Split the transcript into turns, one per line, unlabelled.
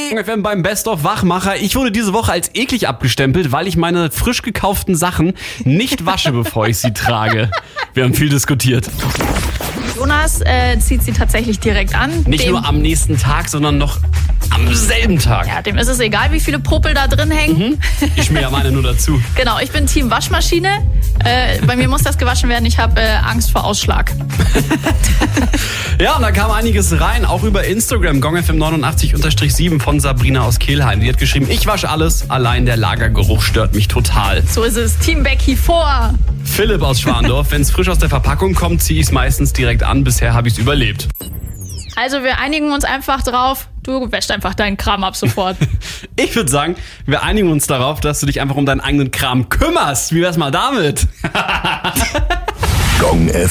Beim Best-of-Wachmacher. Ich wurde diese Woche als eklig abgestempelt, weil ich meine frisch gekauften Sachen nicht wasche, bevor ich sie trage. Wir haben viel diskutiert.
Jonas zieht sie tatsächlich direkt an.
Nicht nur am nächsten Tag, sondern noch am selben Tag.
Ja, dem ist es egal, wie viele Popel da drin hängen.
Ich schmier ja meine nur dazu.
Genau, ich bin Team Waschmaschine. Bei mir muss das gewaschen werden. Ich habe Angst vor Ausschlag.
Ja, und da kam einiges rein, auch über Instagram. GongFM89_7 von Sabrina aus Kelheim. Die hat geschrieben, ich wasche alles, allein der Lagergeruch stört mich total.
So ist es. Team Becky vor.
Philipp aus Schwandorf, wenn es frisch aus der Verpackung kommt, ziehe ich es meistens direkt an. Bisher habe ich es überlebt.
Also wir einigen uns einfach drauf, du wäschst einfach deinen Kram ab sofort.
Ich würde sagen, wir einigen uns darauf, dass du dich einfach um deinen eigenen Kram kümmerst. Wie wär's mal damit?